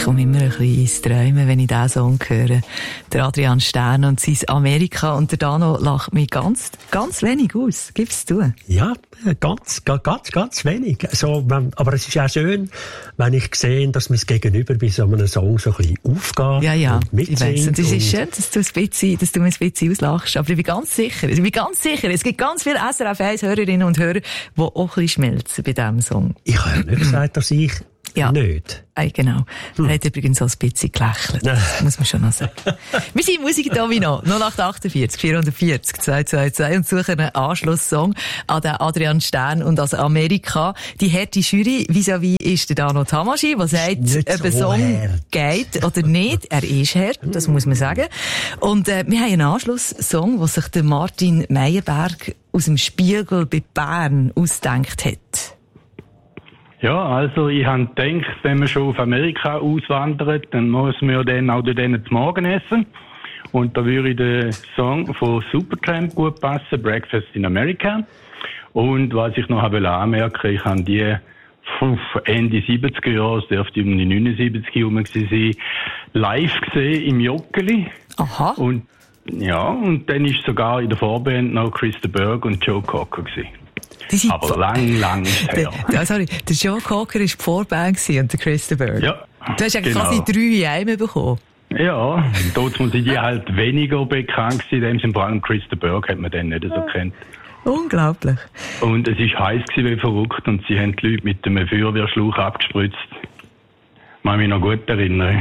komme immer ein bisschen ins Träumen, wenn ich diesen Song höre. Der Adrian Stern und sein Amerika. Und der Dano lacht mich ganz wenig aus. Gib's zu? Ja, ganz wenig. Also, aber es ist auch schön, wenn ich sehe, dass mein Gegenüber bei so einem Song so ein bisschen aufgeht. Ja, und mitsingt. Ich weiss. Und es ist schön, dass du mir ein bisschen auslachst. Aber ich bin ganz sicher, es gibt ganz viele SRF 1 Hörerinnen und Hörer, die auch ein bisschen schmelzen bei diesem Song. Ich habe ja nicht gesagt, dass ich nicht. Genau. Er hat übrigens so ein bisschen gelächelt. Das muss man schon noch sagen. Wir sind Musikdomino 0848 440 222 und suchen einen Anschlusssong an den Adrian Stern und an Amerika. Die harte Jury vis-à-vis ist der Dano Tamaschi, der sagt, ob ein Song geht oder nicht. Er ist hart, das muss man sagen. Und wir haben einen Anschlusssong, den sich der Martin Meyerberg aus dem Spiegel bei Bern ausgedacht hat. Ja, also ich habe gedacht, wenn man schon auf Amerika auswandert, dann muss man ja dann auch dort zu Morgen essen. Und da würde der Song von Supertramp gut passen, Breakfast in America. Und was ich noch anmerken, ich habe die Ende 70er Jahre, es dürfte um die 79 herum sein, live gesehen im Joggeli. Aha. Und dann ist sogar in der Vorband noch Christa Berg und Joe Cocker gewesen. Aber lang ist her. Der Joe Cocker war die Vorband und der Christa Berg. Ja, du hast eigentlich quasi 3 in einem bekommen. Ja, dort muss ich die halt weniger bekannt sein, dem sind vor allem Christa Berg hat man dann nicht so kennt. Unglaublich. Und es war heiß wie verrückt und sie haben die Leute mit einem Feuerwehrschlauch abgespritzt. Kann mich noch gut erinnern.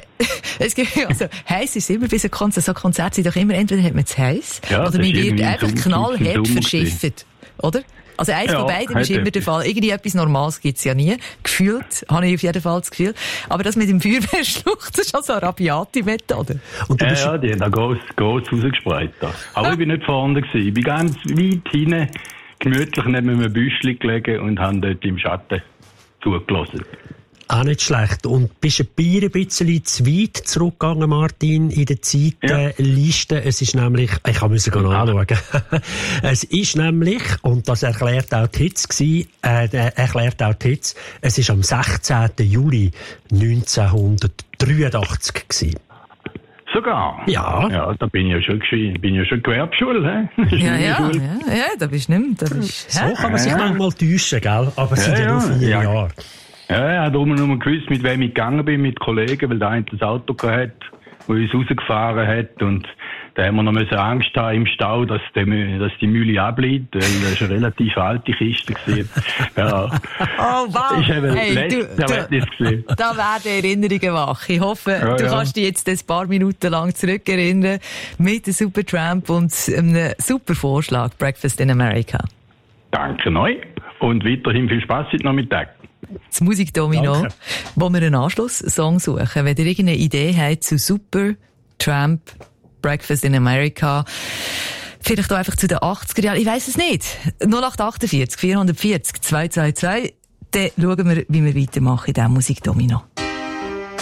Heiß ist immer bei so Konzerten sind doch immer, entweder hat man es heiß, oder man wird einfach knallhart verschifft. Oder? Also eins von beiden ist immer der Fall. Irgendwie etwas Normales gibt's ja nie. Gefühlt, habe ich auf jeden Fall das Gefühl. Aber das mit dem Feuerwehrschluch, das ist also eine rabiate Methode. Und die haben da gross rausgespreit. Aber ich bin nicht vorne gewesen. Ich bin ganz weit hinten, gemütlich neben einem Büschli gelegen und habe dort im Schatten zugelassen. Auch nicht schlecht. Und bist ein bisschen zu weit zurückgegangen, Martin, in der Zeitliste. Es ist nämlich, ich musste noch anschauen. Es ist nämlich, und das erklärt auch die Hits, es ist am 16. Juli 1983 gewesen. Sogar? Ja. Ja, da bin ich ja schon Gewerbeschule, hä? Ja, da bist du nicht mehr. So kann man sich manchmal täuschen, gell? Aber es sind ja nur 4 Jahre. Ja, ich habe nur gewusst, mit wem ich gegangen bin, mit Kollegen, weil der eine das Auto hatte, das uns rausgefahren hat. Und da haben wir noch Angst haben im Stau, dass die Mühle abbleibt, weil das eine relativ alte Kiste gewesen. Ja. Oh, wow. Ich habe Erlebnis gesehen. Da werden Erinnerungen wach. Ich hoffe, du kannst dich jetzt ein paar Minuten lang zurückerinnern mit der Supertramp und einem super Vorschlag, Breakfast in America. Danke neu und weiterhin viel Spass heute Nachmittag. Das Musikdomino, wo wir einen Anschlusssong suchen. Wenn ihr irgendeine Idee habt zu Supertramp, Breakfast in America, vielleicht auch einfach zu den 80er Jahren, ich weiss es nicht. 0848 440 222, dann schauen wir, wie wir weitermachen in diesem Musikdomino.